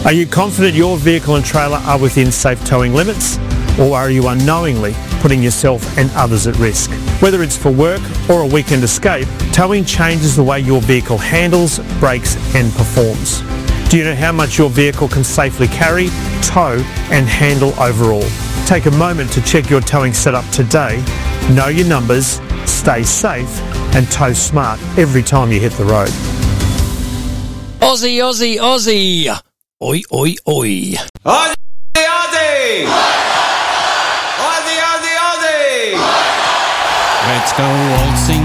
Are you confident your vehicle and trailer are within safe towing limits? Or are you unknowingly putting yourself and others at risk? Whether it's for work or a weekend escape, towing changes the way your vehicle handles, brakes and performs. Do you know how much your vehicle can safely carry, tow and handle overall? Take a moment to check your towing setup today. Know your numbers, stay safe and tow smart every time you hit the road. Aussie, Aussie, Aussie. Oi, oi, oi. Aussie, Aussie. Aussie, Aussie, Aussie. Let's go waltzing